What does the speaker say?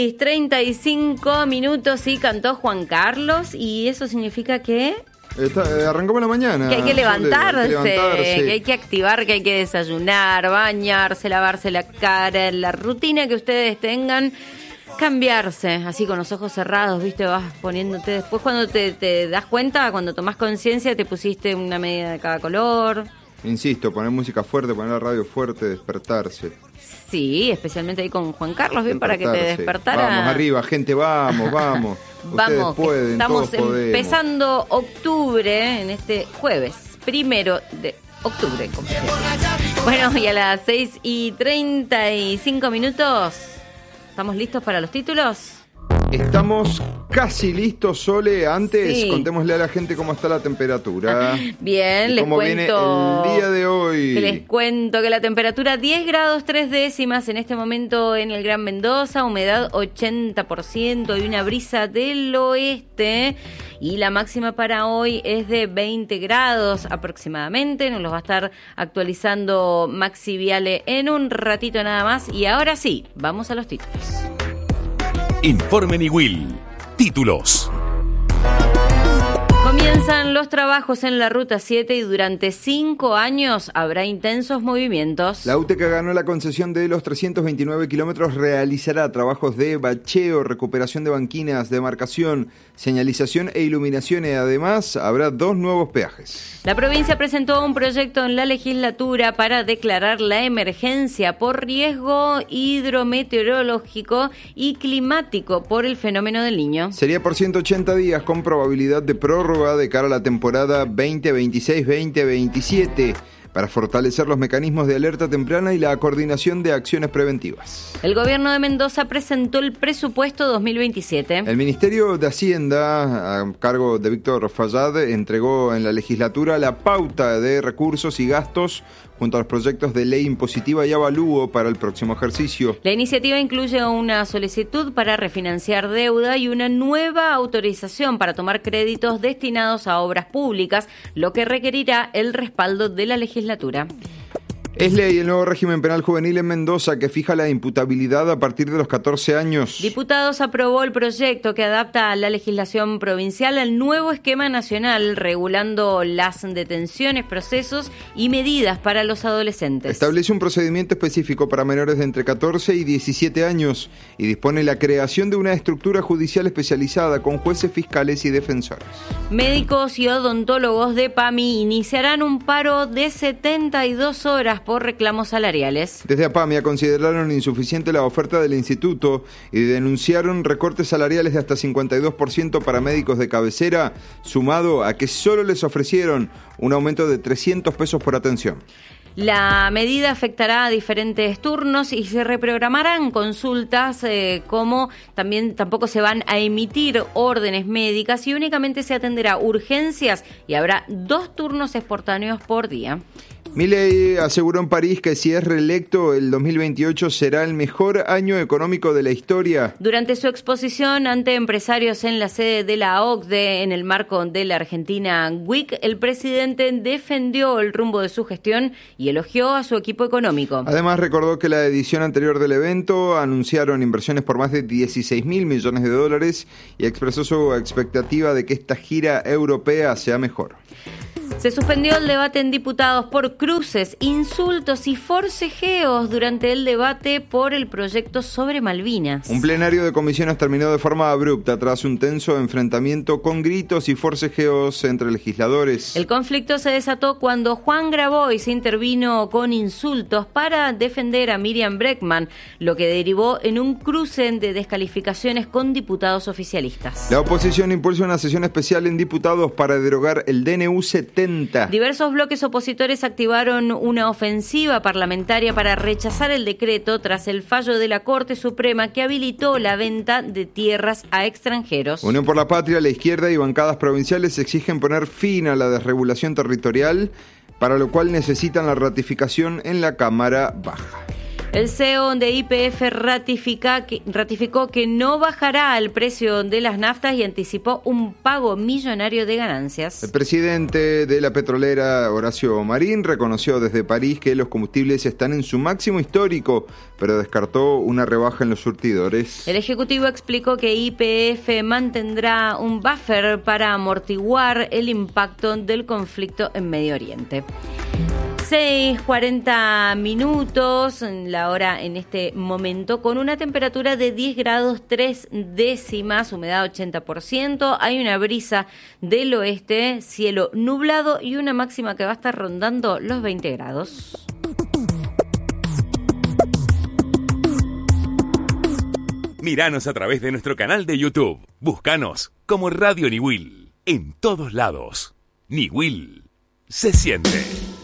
6:35 y cantó Juan Carlos, y eso significa que... Arrancamos la mañana. Que hay que levantarse, que hay que activar, que hay que desayunar, bañarse, lavarse la cara, la rutina que ustedes tengan, cambiarse, así con los ojos cerrados, ¿viste? Vas poniéndote, después cuando te das cuenta, cuando tomás conciencia, te pusiste una media de cada color. Insisto, poner música fuerte, poner la radio fuerte, despertarse. Sí, especialmente ahí con Juan Carlos, bien, para que te despertara. Vamos arriba, gente, vamos. Vamos, pueden, estamos empezando octubre en este jueves, 1 de octubre. Como siempre. Bueno, y a las 6:35, ¿estamos listos para los títulos? Estamos casi listos, Sole. Antes, sí, contémosle a la gente cómo está la temperatura. Bien, les cómo cuento. Viene el día de hoy. Les cuento que la temperatura 10 grados 3 décimas en este momento en el Gran Mendoza, humedad 80% y una brisa del oeste. Y la máxima para hoy es de 20 grados aproximadamente. Nos los va a estar actualizando Maxi Viale en un ratito nada más. Y ahora sí, vamos a los títulos. Informe Niwil. Títulos. Comienzan los trabajos en la Ruta 7 y durante 5 años habrá intensos movimientos. La UTECA ganó la concesión de los 329 kilómetros, realizará trabajos de bacheo, recuperación de banquinas, demarcación, señalización e iluminación, y además habrá 2 nuevos peajes. La provincia presentó un proyecto en la legislatura para declarar la emergencia por riesgo hidrometeorológico y climático por el fenómeno del Niño. Sería por 180 días con probabilidad de prórroga de cara a la temporada 2026-2027 para fortalecer los mecanismos de alerta temprana y la coordinación de acciones preventivas. El gobierno de Mendoza presentó el presupuesto 2027. El Ministerio de Hacienda, a cargo de Víctor Fallad, entregó en la legislatura la pauta de recursos y gastos junto a los proyectos de ley impositiva y avalúo para el próximo ejercicio. La iniciativa incluye una solicitud para refinanciar deuda y una nueva autorización para tomar créditos destinados a obras públicas, lo que requerirá el respaldo de la legislatura. Es ley el nuevo régimen penal juvenil en Mendoza que fija la imputabilidad a partir de los 14 años. Diputados aprobó el proyecto que adapta a la legislación provincial al nuevo esquema nacional, regulando las detenciones, procesos y medidas para los adolescentes. Establece un procedimiento específico para menores de entre 14 y 17 años y dispone la creación de una estructura judicial especializada con jueces, fiscales y defensores. Médicos y odontólogos de PAMI iniciarán un paro de 72 horas por reclamos salariales. Desde APAMIA consideraron insuficiente la oferta del instituto y denunciaron recortes salariales de hasta 52% para médicos de cabecera, sumado a que solo les ofrecieron un aumento de 300 pesos por atención. La medida afectará a diferentes turnos y se reprogramarán consultas, como también tampoco se van a emitir órdenes médicas y únicamente se atenderá urgencias y habrá 2 turnos espontáneos por día. Milei aseguró en París que si es reelecto, el 2028 será el mejor año económico de la historia. Durante su exposición ante empresarios en la sede de la OCDE en el marco de la Argentina Week, el presidente defendió el rumbo de su gestión y elogió a su equipo económico. Además, recordó que la edición anterior del evento anunciaron inversiones por más de 16.000 millones de dólares y expresó su expectativa de que esta gira europea sea mejor. Se suspendió el debate en diputados por cruces, insultos y forcejeos durante el debate por el proyecto sobre Malvinas. Un plenario de comisiones terminó de forma abrupta tras un tenso enfrentamiento con gritos y forcejeos entre legisladores. El conflicto se desató cuando Juan Grabois intervino con insultos para defender a Miriam Bregman, lo que derivó en un cruce de descalificaciones con diputados oficialistas. La oposición impulsa una sesión especial en diputados para derogar el DNU 70. Diversos bloques opositores activaron una ofensiva parlamentaria para rechazar el decreto tras el fallo de la Corte Suprema que habilitó la venta de tierras a extranjeros. Unión por la Patria, la izquierda y bancadas provinciales exigen poner fin a la desregulación territorial, para lo cual necesitan la ratificación en la Cámara Baja. El CEO de YPF ratificó que no bajará el precio de las naftas y anticipó un pago millonario de ganancias. El presidente de la petrolera, Horacio Marín, reconoció desde París que los combustibles están en su máximo histórico, pero descartó una rebaja en los surtidores. El ejecutivo explicó que YPF mantendrá un buffer para amortiguar el impacto del conflicto en Medio Oriente. 6:40 minutos, la hora en este momento, con una temperatura de 10 grados 3 décimas, humedad 80%, hay una brisa del oeste, cielo nublado y una máxima que va a estar rondando los 20 grados. Míranos a través de nuestro canal de YouTube. Búscanos como Radio Niwil. En todos lados. Niwil se siente.